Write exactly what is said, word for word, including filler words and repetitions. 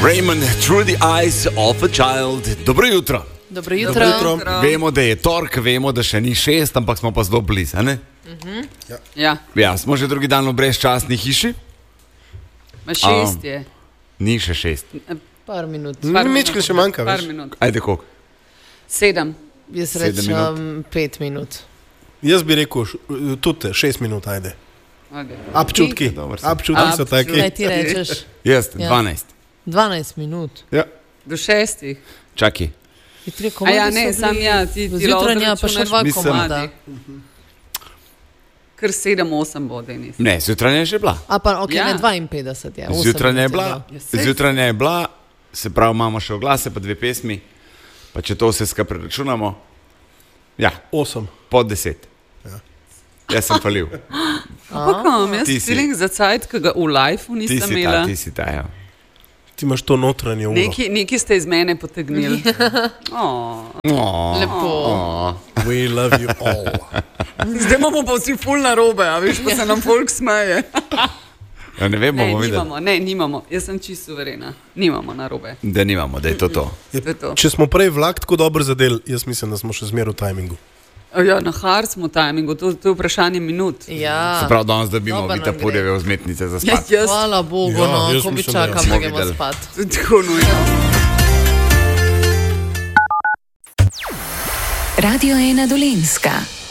Raymond, Through the Eyes of a Child. Dobro jutro. Dobro jutro. Dobro jutro. Vemo, da je tork, vemo, da še ni šest, ampak smo pa zelo blizu, ne? Uh-huh. Ja. Ja, Ja, smo že drugi dan v brezčasni hiši. ma šest je. Ni še šest. Par minut. Par Mičkaj minut, še manjka, Par veš. minut. Ajde, koliko? Sedem. Jaz Sedem rečem pet minut. Jaz bi rekel š- tudi šest minut, ajde. Okay. Občutki, Dobro si. občutki so Občutki. taki. Kaj ti rečeš? Jaz, Ja. dvanajst. dvanajst minut. Ja. Do šestih. Čakaj. Je tri A komade ja, ne, so sam bili- ja, ti, ti Zjutraj lahko ja, pa še računaš dva Mislim- komada. Kar sedem, osem bo, Denis. Ne, zjutraj je že bila. A pa ok, Ja. ne dvainpetdeset je. osem Zjutraj je minut bila, bilo. Ja, saj- zjutraj je bila, se pravi, imamo še oglase, pa dve pesmi, pa če to vse skupaj preračunamo, ja, Osem. pod deset. Jaz sem falil. Ampak imam jaz Ti si- feeling za cajt, ki ga v lifeu Ti nisem si ta, imela. ti si ta, ja. Ti imaš to notranje uro. Neki, neki ste iz mene potegnili. Oh. Oh, Lepo. oh. We love you all. Zdaj imamo pa vsi ful na robe, a veš, pa se nam folk smeje. Ja, ne vemo, Ne, bomo videli, nimamo, ne, nimamo. Jaz sem čisto suverena. Nimamo na robe. da nimamo, da je to to. To je to. Če smo prej vlak tako dobro zadeli, jaz mislim, da smo še zmeraj v tajmingu. Ja, na hard smo timingu, to, to je vprašanje minut. Ja. Se pravi, danes dobimo Dobro vita nam gre. purjeve vzmetnice za Ja, spat. jaz Hvala Bogu, Ja, no, jaz ko bi mislim, da ja. čakam, Smo da gremo videli. spat. tako nujno. Radio ena Dolenjska.